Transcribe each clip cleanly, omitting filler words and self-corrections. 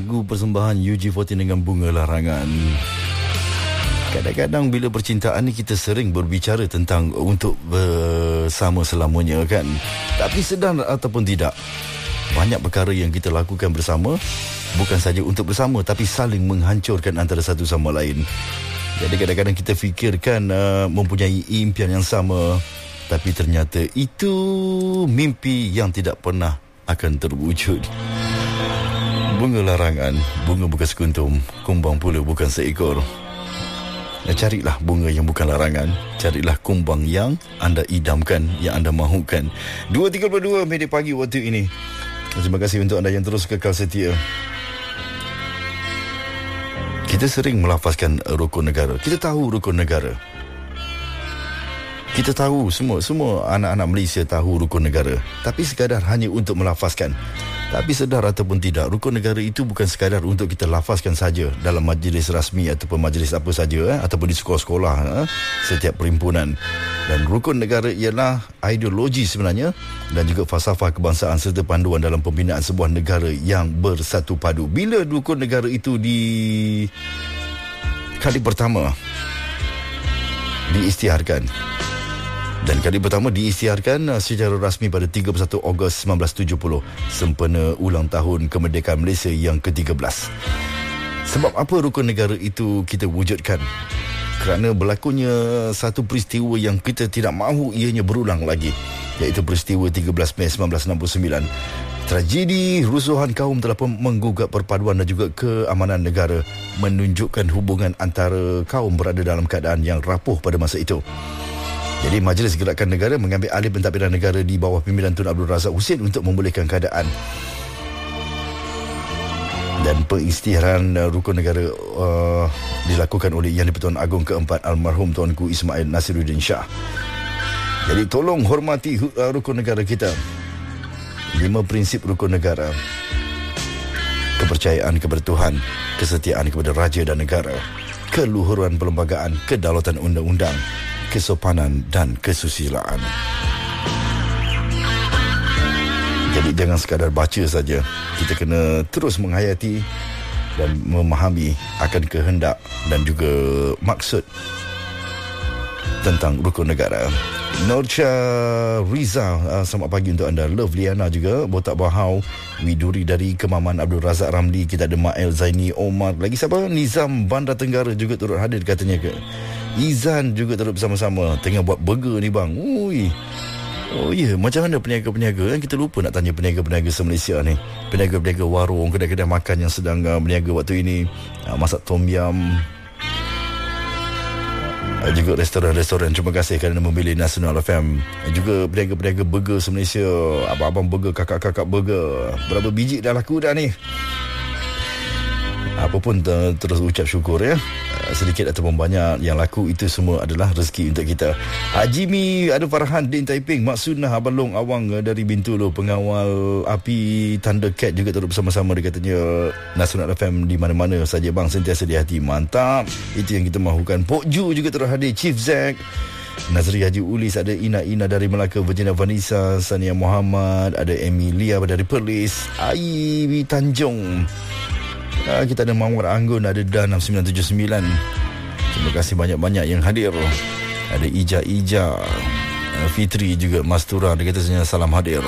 lagu persembahan UG40 dengan Bunga Larangan. Kadang-kadang bila percintaan ni kita sering berbicara tentang untuk bersama selamanya kan. Tapi sedar ataupun tidak, banyak perkara yang kita lakukan bersama bukan saja untuk bersama, tapi saling menghancurkan antara satu sama lain. Jadi kadang-kadang kita fikirkan mempunyai impian yang sama, tapi ternyata itu mimpi yang tidak pernah akan terwujud. Bunga larangan, bunga bukan sekuntum, kumbang pula bukan seekor. Carilah bunga yang bukan larangan, carilah kumbang yang anda idamkan, yang anda mahukan. 2.32 minit pagi waktu ini. Terima kasih untuk anda yang terus kekal setia. Kita sering melafazkan rukun negara. Kita tahu rukun negara. Kita tahu, semua anak-anak Malaysia tahu rukun negara. Tapi sekadar hanya untuk melafazkan. Tapi sedar ataupun tidak, rukun negara itu bukan sekadar untuk kita lafazkan saja dalam majlis rasmi ataupun majlis apa saja, ataupun di sekolah-sekolah, setiap perhimpunan. Dan rukun negara ialah ideologi sebenarnya, dan juga falsafah kebangsaan serta panduan dalam pembinaan sebuah negara yang bersatu padu. Bila rukun negara itu kali pertama diisytiharkan, dan kali pertama diisytiharkan secara rasmi pada 31 Ogos 1970, sempena ulang tahun kemerdekaan Malaysia yang ke-13. Sebab apa rukun negara itu kita wujudkan? Kerana berlakunya satu peristiwa yang kita tidak mahu ianya berulang lagi, iaitu peristiwa 13 Mei 1969. Tragedi rusuhan kaum telah pun menggugat perpaduan dan juga keamanan negara, menunjukkan hubungan antara kaum berada dalam keadaan yang rapuh pada masa itu. Jadi Majlis Gerakan Negara mengambil alih pentadbiran negara di bawah pimpinan Tun Abdul Razak Husin untuk memulihkan keadaan. Dan pengisytiharan rukun negara dilakukan oleh Yang di-Pertuan Agong keempat almarhum Tuanku Ismail Nasiruddin Shah. Jadi tolong hormati rukun negara kita. 5 prinsip rukun negara: kepercayaan kepada Tuhan, kesetiaan kepada raja dan negara, keluhuran perlembagaan, kedaulatan undang-undang, kesopanan dan kesusilaan. Jadi jangan sekadar baca saja, kita kena terus menghayati dan memahami akan kehendak dan juga maksud tentang rukun negara. Norcha Riza, selamat pagi untuk anda. Love Liana juga, Botak Bahau, Widuri dari Kemaman, Abdul Razak Ramli, kita ada Mael Zaini Omar, lagi siapa? Nizam Bandar Tenggara juga turut hadir katanya ke. Izan juga turut bersama-sama. Tengah buat burger ni bang. Ui. Oh ya, macam mana peniaga-peniaga kan? Kita lupa nak tanya peniaga-peniaga se-Malaysia ni. Peniaga-peniaga warung, kedai-kedai makan yang sedang berniaga waktu ini, masak tom yum, juga restoran-restoran. Terima kasih kerana memilih Nasional FM. Juga peniaga-peniaga burger se-Malaysia, abang-abang burger, kakak-kakak burger. Berapa biji dah laku dah ni? Apapun terus ucap syukur ya. Sedikit ataupun banyak yang laku, itu semua adalah rezeki untuk kita. Jimmy, ada Farhan Din Taiping, Mak Sunnah Abang Long Awang dari Bintulu, pengawal api Thundercat juga turut bersama-sama. Dia katanya Nasional FM di mana-mana saja bang, sentiasa di hati. Mantap, itu yang kita mahukan. Pok Ju juga turut hadir, Chief Zack, Nazri Haji Ulis, ada Ina dari Melaka, Virginia Vanessa, Sania Muhammad, ada Emilia dari Perlis, Aiwi Tanjung. Kita ada Muhammad Anggun, ada Dan 6979. Terima kasih banyak-banyak yang hadir. Ada Ija, Fitri juga, Mastura, dia kata salam hadir.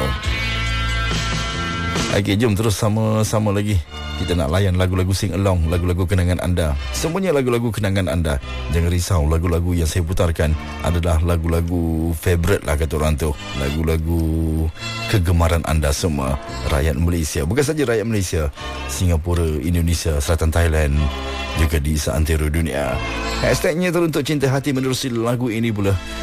Okey, jom terus sama-sama lagi. Kita nak layan lagu-lagu sing along, lagu-lagu kenangan anda. Semuanya lagu-lagu kenangan anda. Jangan risau, lagu-lagu yang saya putarkan adalah lagu-lagu favourite lah kata orang tu. Lagu-lagu kegemaran anda semua, rakyat Malaysia. Bukan saja rakyat Malaysia, Singapura, Indonesia, Selatan Thailand, juga di seantero dunia. Hashtagnya teruntuk cinta hati menerusi lagu ini pula.